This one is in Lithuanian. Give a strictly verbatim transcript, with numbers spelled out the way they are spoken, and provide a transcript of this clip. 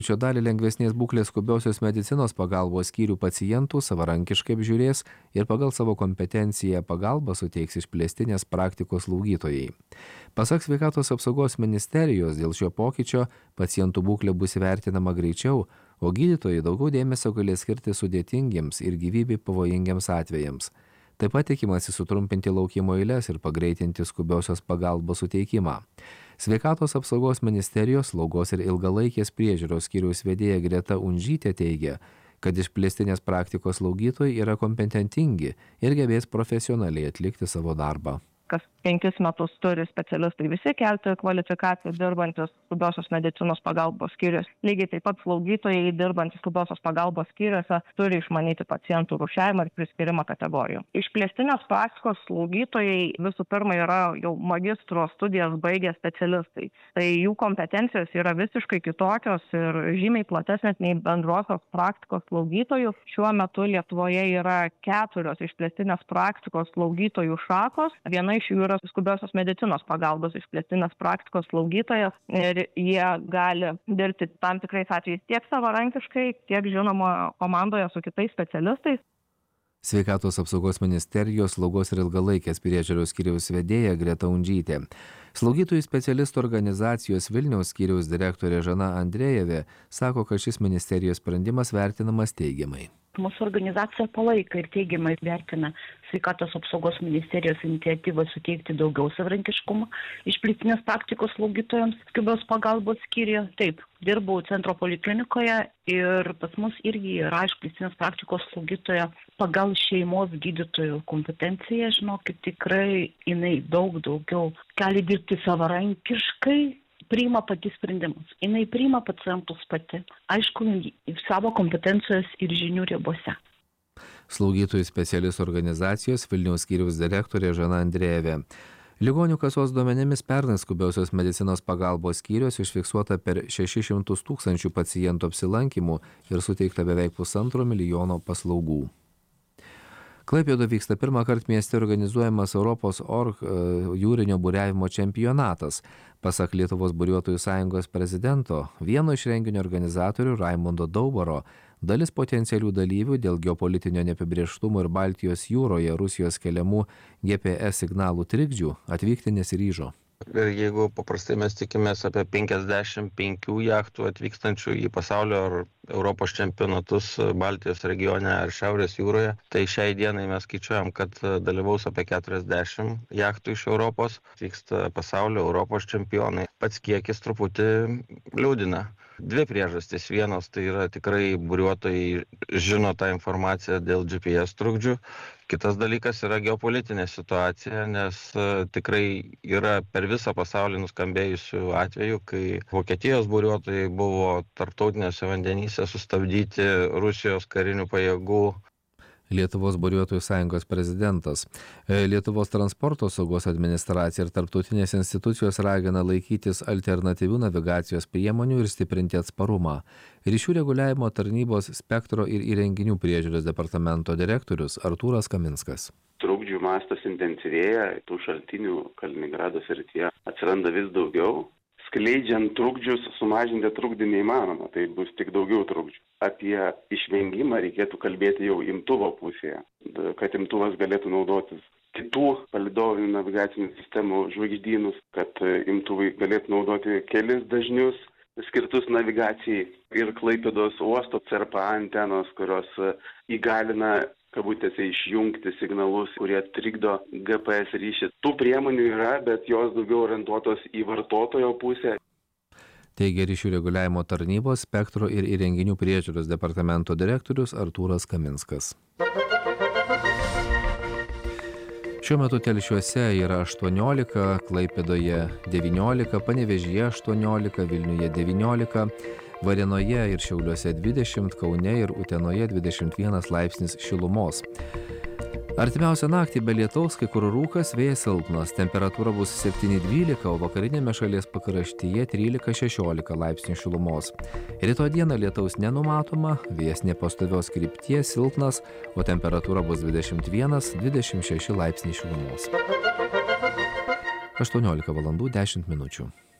Šio dalį lengvesnės būklės skubiosios medicinos pagalbos skyrių pacientų savarankiškai apžiūrės ir pagal savo kompetenciją pagalbą suteiks išplėstinės praktikos slaugytojai. Pasak Sveikatos apsaugos ministerijos, dėl šio pokyčio pacientų būklė bus įvertinama greičiau, o gydytojai daugiau dėmesio galės skirti sudėtingiems ir gyvybei pavojingiems atvejams. Taip pat tikimasi sutrumpinti laukimo eiles ir pagreitinti skubiosios pagalbos suteikimą. Sveikatos apsaugos ministerijos slaugos ir ilgalaikės priežiūros skyriaus vedėja Greta Unžytė teigia, kad išplėstinės praktikos slaugytojai yra kompetentingi ir gebės profesionaliai atlikti savo darbą. Kas penkis metus turi specialistai visi kelti kvalifikaciją dirbantis skubiosios medicinos pagalbos skyrius. Lygiai taip pat slaugytojai dirbantis skubiosios pagalbos skyriuose turi išmanyti pacientų rūšiavimą ir priskirimą kategorijų. Išplėstinės praktikos slaugytojai visų pirma yra jau magistro studijas baigę specialistai. Tai jų kompetencijos yra visiškai kitokios ir žymiai platesnės nei bendrosios praktikos slaugytojų. Šiuo metu Lietuvoje yra keturios išplėstinės praktikos slaugytojų šakos. Viena iš jų yra skubiosios medicinos pagalbos išplėstinės praktikos slaugytojas ir jie gali dirbti tam tikrais atvejais tiek savarankiškai, tiek žinoma komandoje su kitais specialistais. Sveikatos apsaugos ministerijos slaugos ir ilgalaikės priežiūros skyriaus vedėja Greta Unžytė. Slaugytojų specialistų organizacijos Vilniaus skyriaus direktorė Žana Andrejevė sako, kad šis ministerijos sprendimas vertinamas teigiamai. Mūsų organizacija palaiko ir teigiamai vertina Sveikatos apsaugos ministerijos iniciatyvą suteikti daugiau savarankiškumo išplėstinės praktikos slaugytojams skubios pagalbos skyriuje. Taip, dirbau centro poliklinikoje ir pas mus irgi yra išplėstinės praktikos slaugytoja pagal šeimos gydytojų kompetenciją. Žinokit, tikrai jinai daug daugiau gali dirbti savarankiškai. Priima pati sprendimus. Jinai priima pacientus pati. Aišku, savo kompetencijos ir žinių ribose. Slaugytojų specialistų organizacijos Vilniaus skyriaus direktorė Žana Andrejevė. Ligonių kasos duomenimis pernai skubiosios medicinos pagalbos skyrius užfiksuota per šešis šimtus tūkstančių pacientų apsilankymų ir suteikta beveik pusantro milijono paslaugų. Klaipėdoje vyksta pirmą kartą mieste organizuojamas Europos org jūrinio buriavimo čempionatas. Pasak Lietuvos buriuotojų sąjungos prezidento, vieno iš renginio organizatorių Raimundo Daubaro, dalis potencialių dalyvių dėl geopolitinio neapibrėžtumo ir Baltijos jūroje Rusijos keliamų G P S signalų trikdžių atvykti nesiryžo. Ir jeigu paprastai mes tikimės apie penkiasdešimt penkių jachtų atvykstančių į pasaulio ar Europos čempionatus Baltijos regione ar Šiaurės jūroje, tai šiai dienai mes skaičiuojam, kad dalyvaus apie keturiasdešimt jachtų iš Europos, atvyksta pasaulio Europos čempionai. Pats kiekis truputį liūdina. Dvi priežastys. Vienos tai yra tikrai buriuotojai žino tą informaciją dėl G P S trukdžių. Kitas dalykas yra geopolitinė situacija, nes tikrai yra per visą pasaulį nuskambėjusių atvejų, kai Vokietijos buriuotojai buvo tarptautinėse vandenyse sustabdyti Rusijos karinių pajėgų. Lietuvos buriuotojų sąjungos prezidentas. Lietuvos transporto saugos administracija ir tarptautinės institucijos ragina laikytis alternatyvių navigacijos priemonių ir stiprinti atsparumą. Ryšių reguliavimo tarnybos spektro ir įrenginių priežiūros departamento direktorius Artūras Kaminskas. Trukdžių mastas intensyvėja, tų šaltinių Kaliningrado srityje atsiranda vis daugiau. Skleidžiant trukdžius, sumažinti trukdį neįmanoma, tai bus tik daugiau trukdžių. Apie išvengimą reikėtų kalbėti jau imtuvo pusėje, kad imtuvas galėtų naudotis kitų palydovinių navigacinių sistemų žvaigždynus, kad imtuvai galėtų naudoti kelis dažnius skirtus navigacijai ir Klaipėdos uosto C R P A antenos, kurios įgalina kabutėse išjungti signalus, kurie trikdo G P S ryšį. Tų priemonių yra, bet jos daugiau orientuotos į vartotojo pusę. Teigia ryšių reguliavimo tarnybos spektro ir įrenginių priežiūros departamento direktorius Artūras Kaminskas. Šiuo metu Telšiuose yra aštuoniolika, Klaipėdoje devyniolika, Panevėžyje aštuoniolika, Vilniuje devyniolika, Varėnoje ir Šiauliuose dvidešimt, Kaune ir Utenoje dvidešimt vienas laipsnis šilumos. Artimiausią naktį be lietaus, kai kur rūkas, vėjas silpnas, temperatūra bus septyni dvylika, o vakarinėme šalies pakraštyje trylika šešiolika laipsnių šilumos. Rytoj dieną lietaus nenumatoma, vėjas nepastovios krypties silpnas, o temperatūra bus dvidešimt vienas dvidešimt šeši laipsniai šilumos. aštuoniolika valandų dešimt minučių.